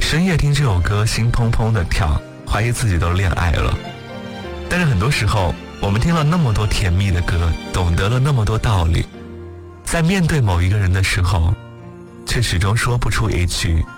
深夜听这首歌心砰砰的跳，怀疑自己都恋爱了。但是很多时候我们听了那么多甜蜜的歌，懂得了那么多道理，在面对某一个人的时候，却始终说不出一句